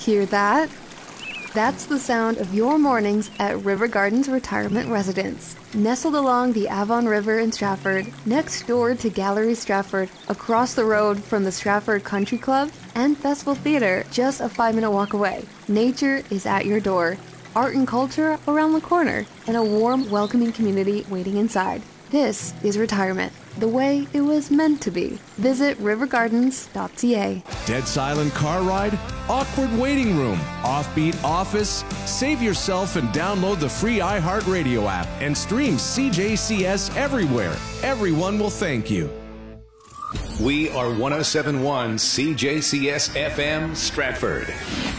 Hear that? That's the sound of your mornings at River Gardens Retirement Residence. Nestled along the Avon River in Stratford, next door to Gallery Stratford, across the road from the Stratford Country Club and Festival Theater, just a 5-minute walk away. Nature is at your door, art and culture around the corner, and a warm, welcoming community waiting inside. This is retirement, the way it was meant to be. Visit rivergardens.ca. Dead silent car ride? Awkward waiting room? Offbeat office? Save yourself and download the free iHeartRadio app and stream CJCS everywhere. Everyone will thank you. We are 107.1 CJCS FM Stratford.